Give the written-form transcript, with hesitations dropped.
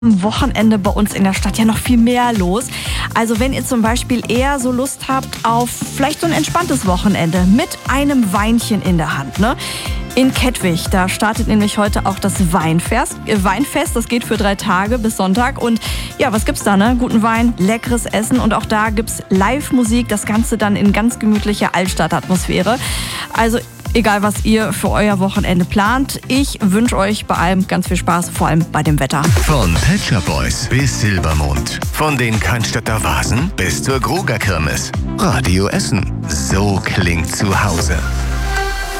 am Wochenende bei uns in der Stadt ja noch viel mehr los. Also wenn ihr zum Beispiel eher so Lust habt auf vielleicht so ein entspanntes Wochenende mit einem Weinchen in der Hand, ne? In Kettwig, da startet nämlich heute auch das Weinfest. Das geht für 3 Tage bis Sonntag. Und ja, was gibt's da, ne? Guten Wein, leckeres Essen und auch da gibt's Live-Musik. Das Ganze dann in ganz gemütlicher Altstadtatmosphäre. Also egal, was ihr für euer Wochenende plant, ich wünsche euch bei allem ganz viel Spaß, vor allem bei dem Wetter. Von Pet Shop Boys bis Silbermond, von den Cannstatter Vasen bis zur Gruger Kirmes. Radio Essen, so klingt zu Hause.